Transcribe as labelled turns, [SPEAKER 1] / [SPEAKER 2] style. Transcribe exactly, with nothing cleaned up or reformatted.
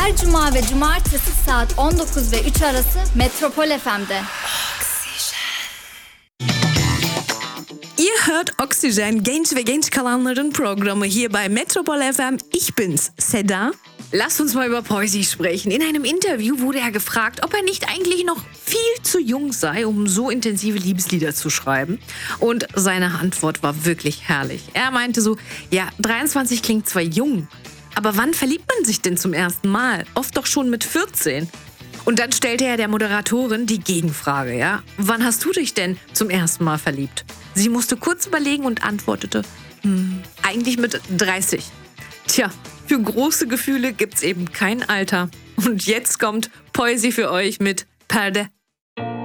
[SPEAKER 1] Her cuma ve cumartesi saat on dokuz ve üç arası Metropol F M'de.
[SPEAKER 2] Ihr hört Oxygen, genç ve genç kalanların Programme hier bei Metropol F M. Ich bin's, Seda. Lass uns mal über Poisi sprechen. In einem Interview wurde er gefragt, ob er nicht eigentlich noch viel zu jung sei, um so intensive Liebeslieder zu schreiben. Und seine Antwort war wirklich herrlich. Er meinte so, ja, dreiundzwanzig klingt zwar jung, aber wann verliebt man sich denn zum ersten Mal? Oft doch schon mit vierzehn. Und dann stellte er der Moderatorin die Gegenfrage, ja? Wann hast du dich denn zum ersten Mal verliebt? Sie musste kurz überlegen und antwortete, hm, eigentlich mit dreißig. Tja, für große Gefühle gibt's eben kein Alter. Und jetzt kommt Poisi für euch mit Perde